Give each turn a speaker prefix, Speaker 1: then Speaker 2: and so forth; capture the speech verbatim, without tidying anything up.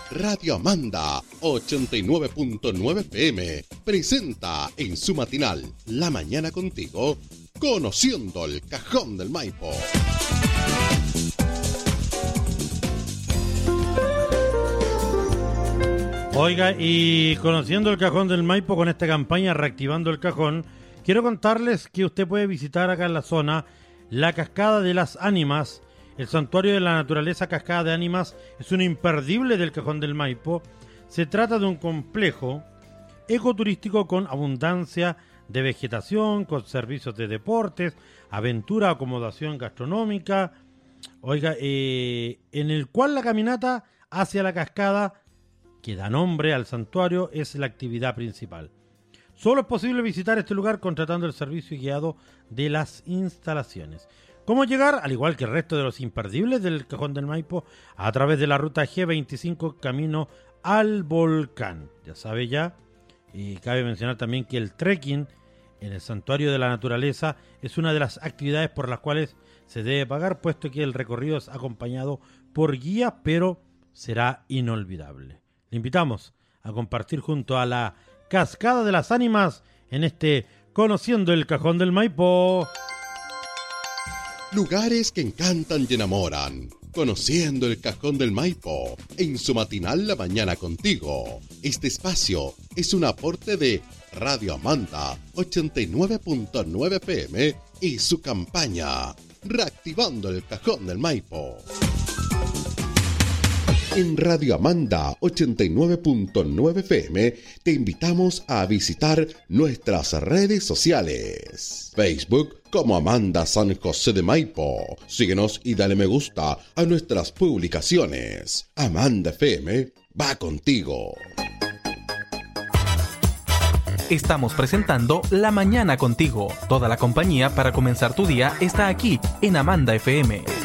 Speaker 1: Radio Amanda ochenta y nueve punto nueve F M presenta en su matinal La Mañana Contigo, Conociendo el Cajón del Maipo.
Speaker 2: Oiga, y conociendo el Cajón del Maipo con esta campaña Reactivando el Cajón, quiero contarles que usted puede visitar acá en la zona la Cascada de las Ánimas. El Santuario de la Naturaleza Cascada de Ánimas es un imperdible del Cajón del Maipo. Se trata de un complejo ecoturístico con abundancia de vegetación, con servicios de deportes, aventura, acomodación gastronómica, oiga, eh, en el cual la caminata hacia la cascada, que da nombre al santuario, es la actividad principal. Solo es posible visitar este lugar contratando el servicio guiado de las instalaciones. ¿Cómo llegar? Al igual que el resto de los imperdibles del Cajón del Maipo, a través de la ruta G veinticinco camino al volcán. Ya sabe ya, y cabe mencionar también que el trekking en el Santuario de la Naturaleza es una de las actividades por las cuales se debe pagar, puesto que el recorrido es acompañado por guía, pero será inolvidable. Le invitamos a compartir junto a la Cascada de las Ánimas en este Conociendo el Cajón del Maipo.
Speaker 1: Lugares que encantan y enamoran. Conociendo el Cajón del Maipo, en su matinal La Mañana Contigo. Este espacio es un aporte de Radio Amanda ochenta y nueve punto nueve F M y su campaña Reactivando el Cajón del Maipo. En Radio Amanda ochenta y nueve punto nueve F M te invitamos a visitar nuestras redes sociales. Facebook como Amanda San José de Maipo. Síguenos y dale me gusta a nuestras publicaciones. Amanda F M va contigo.
Speaker 3: Estamos presentando La Mañana Contigo. Toda la compañía para comenzar tu día está aquí en Amanda F M.